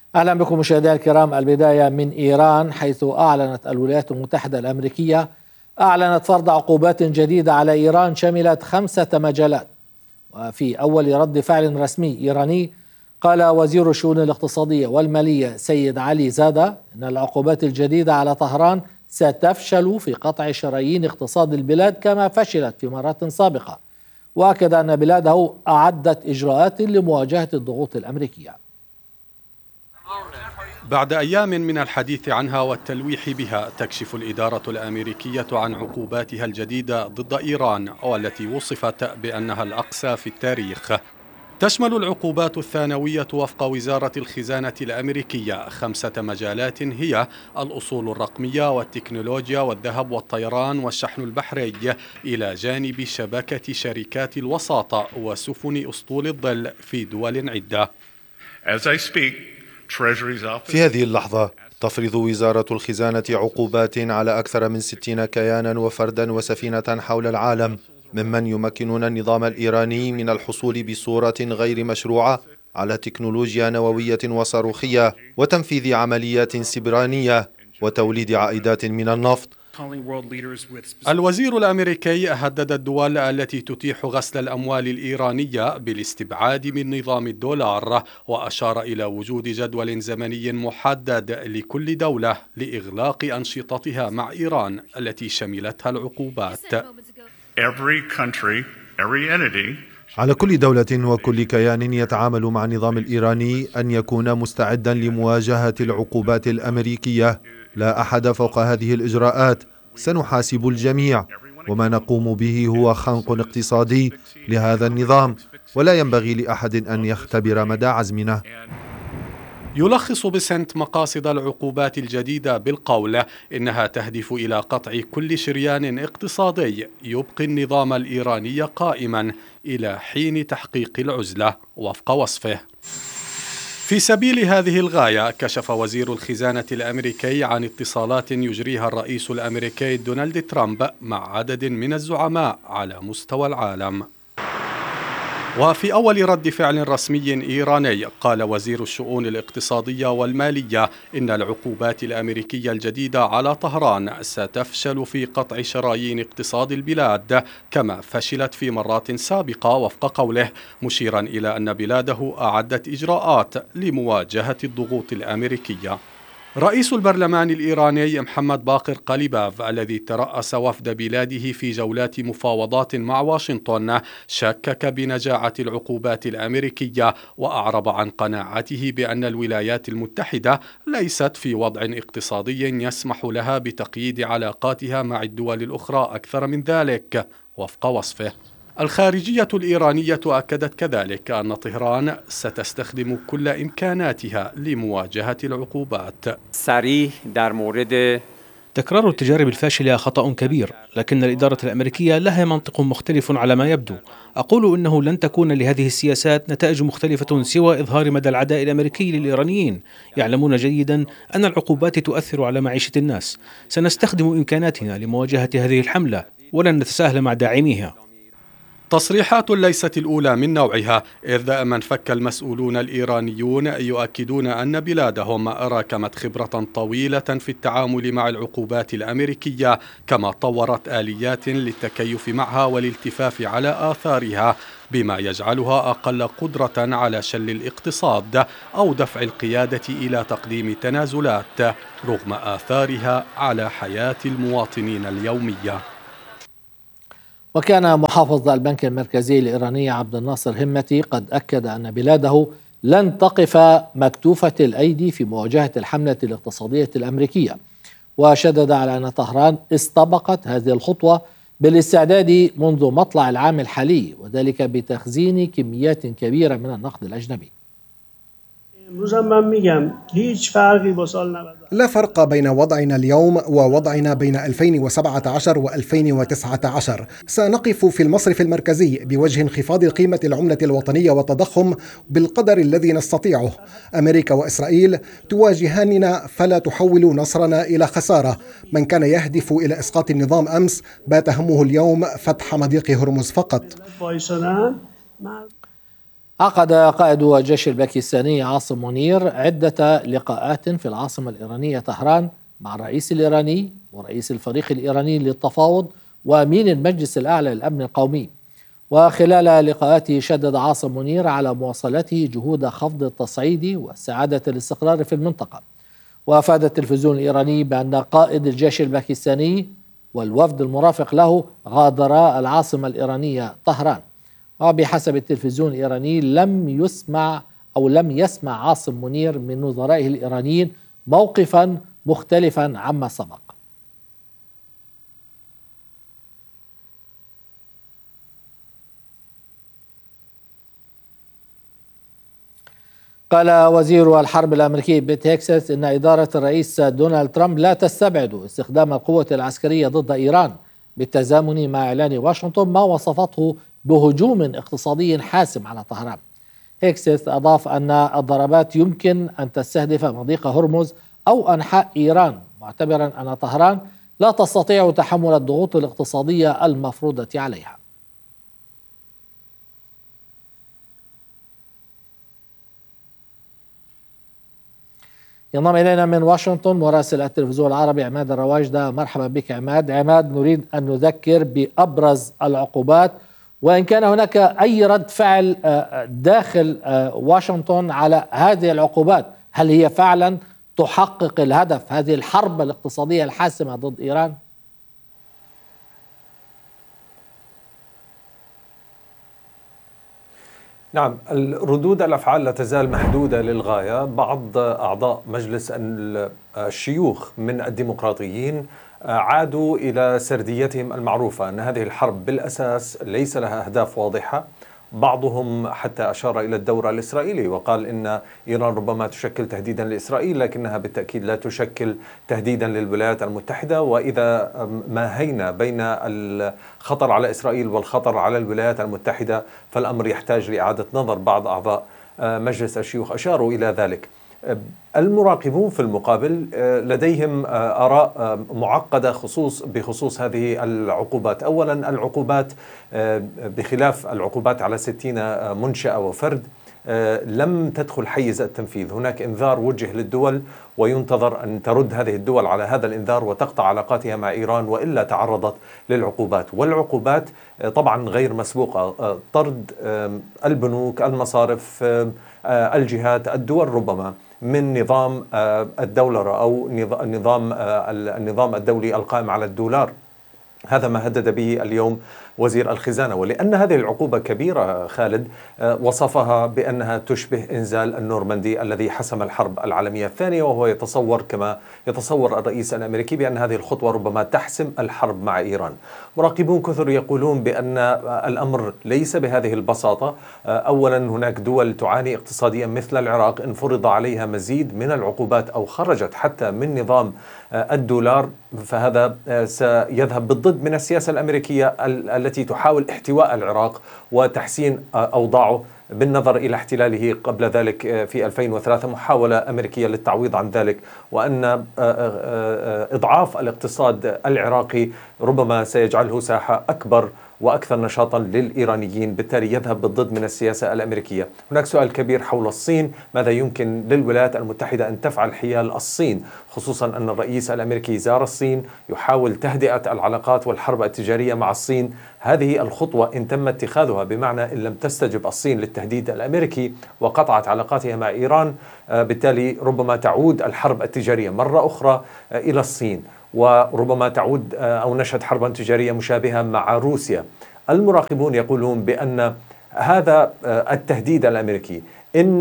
أهلا بكم مشاهدينا الكرام. البداية من إيران، حيث أعلنت الولايات المتحدة الأمريكية فرض عقوبات جديدة على إيران شملت 5 مجالات. وفي أول رد فعل رسمي إيراني، قال وزير الشؤون الاقتصادية والمالية سيد علي زادة إن العقوبات الجديدة على طهران ستفشل في قطع شرايين اقتصاد البلاد كما فشلت في مرات سابقة، وأكد أن بلاده أعدت إجراءات لمواجهة الضغوط الأمريكية. بعد أيام من الحديث عنها والتلويح بها، تكشف الإدارة الأمريكية عن عقوباتها الجديدة ضد إيران، والتي وصفت بأنها الأقسى في التاريخ. تشمل العقوبات الثانوية وفق وزارة الخزانة الأمريكية 5 مجالات، هي الأصول الرقمية والتكنولوجيا والذهب والطيران والشحن البحري، إلى جانب شبكة شركات الوساطة وسفن أسطول الظل في دول عدة. في هذه اللحظة تفرض وزارة الخزانة عقوبات على أكثر من 60 كيانا وفردا وسفينة حول العالم ممن يمكنون النظام الإيراني من الحصول بصورة غير مشروعة على تكنولوجيا نووية وصاروخية وتنفيذ عمليات سبرانية وتوليد عائدات من النفط. الوزير الأمريكي هدد الدول التي تتيح غسل الأموال الإيرانية بالاستبعاد من نظام الدولار، وأشار إلى وجود جدول زمني محدد لكل دولة لإغلاق أنشطتها مع إيران التي شملتها العقوبات. على كل دولة وكل كيان يتعامل مع النظام الإيراني أن يكون مستعدا لمواجهة العقوبات الأمريكية. لا أحد فوق هذه الإجراءات، سنحاسب الجميع، وما نقوم به هو خنق اقتصادي لهذا النظام، ولا ينبغي لأحد أن يختبر مدى عزمنا. يلخص بسنت مقاصد العقوبات الجديدة بالقول إنها تهدف إلى قطع كل شريان اقتصادي يبقي النظام الإيراني قائما إلى حين تحقيق العزلة وفق وصفه. في سبيل هذه الغاية، كشف وزير الخزانة الأمريكي عن اتصالات يجريها الرئيس الأمريكي دونالد ترامب مع عدد من الزعماء على مستوى العالم. وفي أول رد فعل رسمي إيراني، قال وزير الشؤون الاقتصادية والمالية إن العقوبات الأمريكية الجديدة على طهران ستفشل في قطع شرايين اقتصاد البلاد كما فشلت في مرات سابقة وفق قوله، مشيرا إلى أن بلاده أعدت إجراءات لمواجهة الضغوط الأمريكية. رئيس البرلمان الإيراني محمد باقر قليباف، الذي ترأس وفد بلاده في جولات مفاوضات مع واشنطن، شكك بنجاعة العقوبات الأمريكية، وأعرب عن قناعته بأن الولايات المتحدة ليست في وضع اقتصادي يسمح لها بتقييد علاقاتها مع الدول الأخرى أكثر من ذلك وفق وصفه. الخارجية الإيرانية أكدت كذلك أن طهران ستستخدم كل إمكاناتها لمواجهة العقوبات. تكرار التجارب الفاشلة خطأ كبير، لكن الإدارة الأمريكية لها منطق مختلف على ما يبدو. أقول إنه لن تكون لهذه السياسات نتائج مختلفة سوى إظهار مدى العداء الأمريكي للإيرانيين. يعلمون جيدا أن العقوبات تؤثر على معيشة الناس. سنستخدم إمكاناتنا لمواجهة هذه الحملة ولن نتساهل مع داعميها. تصريحات ليست الأولى من نوعها، إذ من فك المسؤولون الإيرانيون يؤكدون أن بلادهم راكمت خبرة طويلة في التعامل مع العقوبات الأمريكية، كما طورت آليات للتكيف معها والالتفاف على آثارها، بما يجعلها أقل قدرة على شل الاقتصاد أو دفع القيادة إلى تقديم تنازلات رغم آثارها على حياة المواطنين اليومية. وكان محافظ البنك المركزي الإيراني عبد الناصر همتي قد أكد أن بلاده لن تقف مكتوفة الأيدي في مواجهة الحملة الاقتصادية الأمريكية، وشدد على أن طهران استبقت هذه الخطوة بالاستعداد منذ مطلع العام الحالي، وذلك بتخزين كميات كبيرة من النقد الأجنبي. لا فرق بين وضعنا اليوم ووضعنا بين 2017 و2019. سنقف في المصرف المركزي بوجه انخفاض قيمة العملة الوطنية والتضخم بالقدر الذي نستطيعه. أمريكا وإسرائيل تواجهاننا، فلا تحول نصرنا إلى خسارة. من كان يهدف إلى إسقاط النظام أمس بات همه اليوم فتح مضيق هرمز فقط. عقد قائد الجيش الباكستاني عاصم منير عدة لقاءات في العاصمة الإيرانية طهران مع الرئيس الإيراني ورئيس الفريق الإيراني للتفاوض وأمين المجلس الأعلى للأمن القومي. وخلال لقاءاته شدد عاصم منير على مواصلته جهود خفض التصعيد واستعادة الاستقرار في المنطقة. وأفاد التلفزيون الإيراني بأن قائد الجيش الباكستاني والوفد المرافق له غادرا العاصمة الإيرانية طهران. وبحسب التلفزيون الإيراني لم يسمع عاصم منير من نظرائه الإيرانيين موقفا مختلفا عما سبق. قال وزير الحرب الأمريكي بيت هيكسس إن إدارة الرئيس دونالد ترامب لا تستبعد استخدام القوة العسكرية ضد إيران بالتزامن مع إعلان واشنطن ما وصفته بهجوم اقتصادي حاسم على طهران. هيكسس أضاف أن الضربات يمكن أن تستهدف مضيق هرمز أو أنحاء إيران، معتبرا أن طهران لا تستطيع تحمل الضغوط الاقتصادية المفروضة عليها. ينضم إلينا من واشنطن مراسل التلفزيون العربي عماد الرواجدة. مرحبا بك عماد. نريد أن نذكر بأبرز العقوبات، وإن كان هناك أي رد فعل داخل واشنطن على هذه العقوبات، هل هي فعلا تحقق الهدف، هذه الحرب الاقتصادية الحاسمة ضد إيران؟ نعم، ردود الأفعال لا تزال محدودة للغاية. بعض أعضاء مجلس الشيوخ من الديمقراطيين عادوا إلى سرديتهم المعروفة أن هذه الحرب بالأساس ليس لها أهداف واضحة. بعضهم حتى أشار إلى الدور الإسرائيلي وقال إن إيران ربما تشكل تهديدا لإسرائيل، لكنها بالتأكيد لا تشكل تهديدا للولايات المتحدة. وإذا ماهينا بين الخطر على إسرائيل والخطر على الولايات المتحدة فالأمر يحتاج لإعادة نظر. بعض أعضاء مجلس الشيوخ أشاروا إلى ذلك. المراقبون في المقابل لديهم آراء معقدة بخصوص هذه العقوبات. أولا، العقوبات بخلاف العقوبات على 60 منشأة وفرد لم تدخل حيز التنفيذ. هناك إنذار وجه للدول وينتظر أن ترد هذه الدول على هذا الإنذار وتقطع علاقاتها مع إيران وإلا تعرضت للعقوبات. والعقوبات طبعا غير مسبوقة، طرد البنوك، المصارف، الجهات، الدول ربما من نظام الدولار أو النظام الدولي القائم على الدولار. هذا ما هدد به اليوم وزير الخزانة. ولأن هذه العقوبة كبيرة خالد وصفها بأنها تشبه إنزال النورماندي الذي حسم الحرب العالمية الثانية، وهو يتصور كما يتصور الرئيس الأمريكي بأن هذه الخطوة ربما تحسم الحرب مع إيران. مراقبون كثر يقولون بأن الأمر ليس بهذه البساطة. أولا، هناك دول تعاني اقتصاديا مثل العراق، إن فرض عليها مزيد من العقوبات أو خرجت حتى من نظام الدولار فهذا سيذهب بالضد من السياسة الأمريكية التي تحاول احتواء العراق وتحسين أوضاعه بالنظر إلى احتلاله قبل ذلك في 2003، محاولة أمريكية للتعويض عن ذلك، وأن إضعاف الاقتصاد العراقي ربما سيجعله ساحة أكبر وأكثر نشاطا للإيرانيين، بالتالي يذهب بالضد من السياسة الأمريكية. هناك سؤال كبير حول الصين، ماذا يمكن للولايات المتحدة أن تفعل حيال الصين، خصوصا أن الرئيس الأمريكي زار الصين يحاول تهدئة العلاقات والحرب التجارية مع الصين. هذه الخطوة إن تم اتخاذها، بمعنى إن لم تستجب الصين للتهديد الأمريكي وقطعت علاقاتها مع إيران، بالتالي ربما تعود الحرب التجارية مرة أخرى إلى الصين، وربما تعود أو نشهد حربا تجارية مشابهة مع روسيا. المراقبون يقولون بأن هذا التهديد الأمريكي إن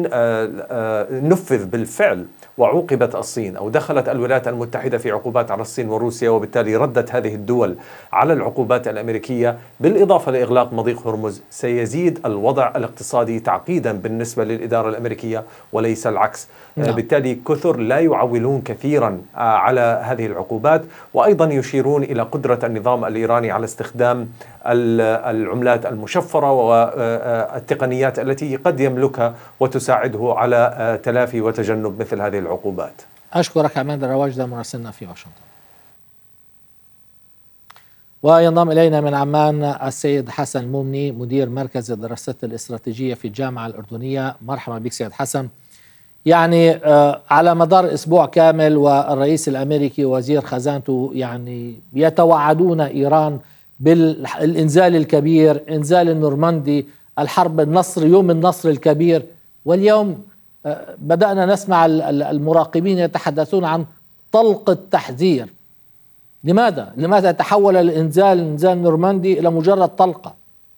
نفذ بالفعل وعوقبت الصين أو دخلت الولايات المتحدة في عقوبات على الصين وروسيا، وبالتالي ردت هذه الدول على العقوبات الأمريكية بالإضافة لإغلاق مضيق هرمز، سيزيد الوضع الاقتصادي تعقيدا بالنسبة للإدارة الأمريكية وليس العكس. بالتالي كثر لا يعولون كثيرا على هذه العقوبات، وأيضا يشيرون إلى قدرة النظام الإيراني على استخدام العملات المشفرة والتقنيات التي قد يملكها وتساعده على تلافي وتجنب مثل هذه العقوبات. أشكرك عماد الرواجدة مراسلنا في واشنطن. وينضم إلينا من عمان السيد حسن مومني مدير مركز الدراسات الاستراتيجية في الجامعة الأردنية. مرحبا بك سيد حسن. يعني على مدار أسبوع كامل والرئيس الأمريكي ووزير خزانته يعني يتوعدون إيران بالإنزال الكبير، إنزال النورماندي، الحرب، النصر، يوم النصر الكبير. واليوم بدأنا نسمع المراقبين يتحدثون عن طلق التحذير. لماذا تحول إنزال نورماندي إلى مجرد طلقة؟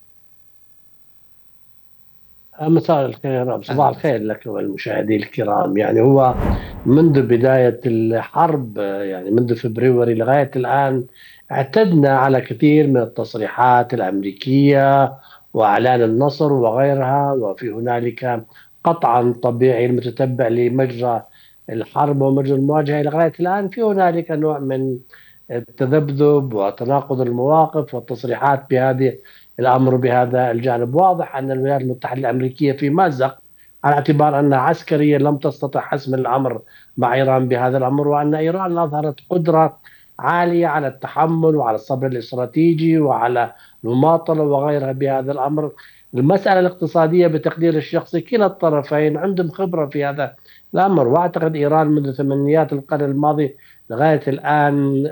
مساء الخير أو صباح الخير لك والمشاهدين الكرام. يعني هو منذ بداية الحرب، يعني منذ فبراير لغاية الآن، اعتدنا على كثير من التصريحات الأمريكية وإعلان النصر وغيرها، وفي هنالك قطعا طبيعي المتتبع لمجرى الحرب ومجرى المواجهة لغاية الآن في هنالك نوع من التذبذب وتناقض المواقف والتصريحات بهذه الأمر. بهذا الجانب واضح أن الولايات المتحدة الأمريكية في مأزق، على اعتبار أنها عسكريا لم تستطع حسم الأمر مع إيران بهذا الأمر، وأن إيران أظهرت قدرة عالية على التحمل وعلى الصبر الاستراتيجي وعلى المماطلة وغيرها بهذا الأمر. المسألة الاقتصادية بتقدير الشخصي كلا الطرفين عندهم خبرة في هذا الأمر، وأعتقد إيران منذ ثمانينيات القرن الماضي لغاية الآن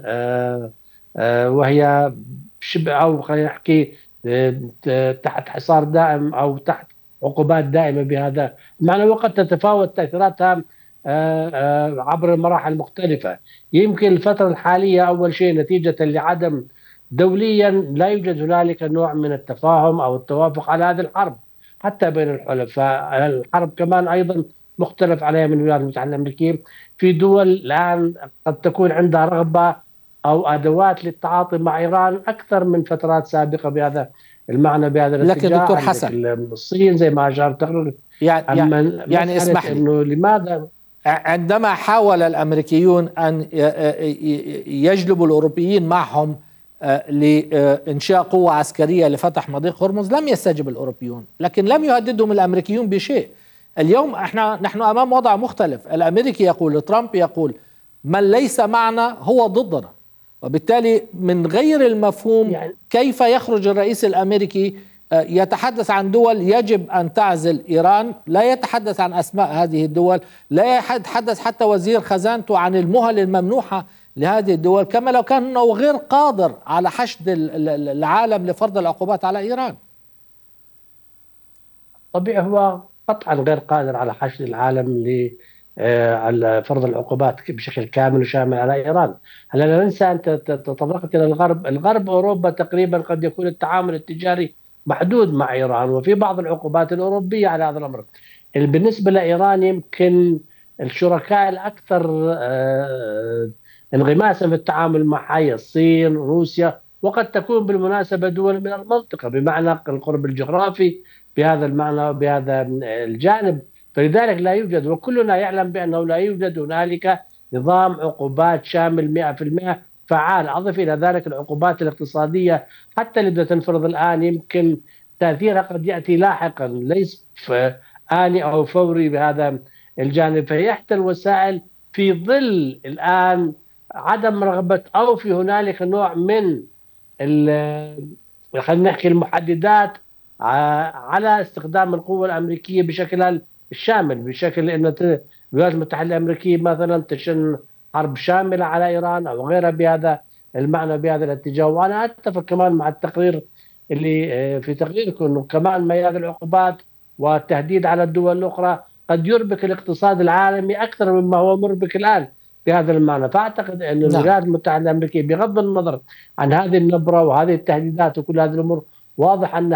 وهي شبه، أو خلينا نحكي تحت حصار دائم أو تحت عقوبات دائمة بهذا المعنى، وقد تتفاوت تأثيراتها عبر المراحل المختلفة. يمكن الفترة الحالية أول شيء نتيجة لعدم دوليا لا يوجد هنالك نوع من التفاهم أو التوافق على هذه الحرب حتى بين الحلفاء. الحرب كمان أيضا مختلف عليها من الولايات المتحدة الأمريكية. في دول الآن قد تكون عندها رغبة أو أدوات للتعاطي مع إيران أكثر من فترات سابقة بهذا المعنى بهذا الاتجاه. لكن دكتور حسن، الصين زي ما أشرت يعني اسمح لي، إنه لماذا عندما حاول الأمريكيون أن يجلبوا الأوروبيين معهم لإنشاء قوة عسكرية لفتح مضيق هرمز لم يستجب الأوروبيون، لكن لم يهددهم الأمريكيون بشيء. اليوم نحن أمام وضع مختلف. الأمريكي يقول، ترامب يقول من ليس معنا هو ضدنا، وبالتالي من غير المفهوم يعني كيف يخرج الرئيس الأمريكي يتحدث عن دول يجب أن تعزل إيران، لا يتحدث عن أسماء هذه الدول، لا يتحدث حتى وزير خزانته عن المهل الممنوحة لهذه الدول، كما لو كان أنه غير قادر على حشد العالم لفرض العقوبات على إيران. طبيعي هو قطعا غير قادر على حشد العالم على فرض العقوبات بشكل كامل وشامل على إيران. هلا لا ننسى، أنت تطرقت إلى الغرب أوروبا تقريبا قد يكون التعامل التجاري محدود مع إيران، وفي بعض العقوبات الأوروبية على هذا الأمر. بالنسبة لإيران يمكن الشركاء الأكثر انغماسا في التعامل مع هي الصين، روسيا، وقد تكون بالمناسبة دول من المنطقة بمعنى القرب الجغرافي بهذا المعنى وبهذا الجانب. فلذلك لا يوجد، وكلنا يعلم بأنه لا يوجد هنالك نظام عقوبات شامل 100% فعال. أضف إلى ذلك العقوبات الاقتصادية حتى اللي بدها تنفرض الآن يمكن تأثيرها قد يأتي لاحقا، ليس آني أو فوري بهذا الجانب. فهي إحدى الوسائل في ظل الآن عدم رغبة أو في هنالك نوع من خلينا نحكي المحددات على استخدام القوة الأمريكية بشكلها الشامل، بشكل أن الولايات المتحدة الأمريكية مثلا تشن حرب شاملة على إيران أو غيرها بهذا المعنى بهذا الاتجاه. وأنا أتفق كمان مع التقرير اللي في تقريركم أنه كمان مياه العقوبات والتهديد على الدول الأخرى قد يربك الاقتصاد العالمي أكثر مما هو مربك الآن بهذا المعنى. فأعتقد أن الولايات المتحدة الأمريكية بغض النظر عن هذه النبرة وهذه التهديدات وكل هذه الأمور واضح أن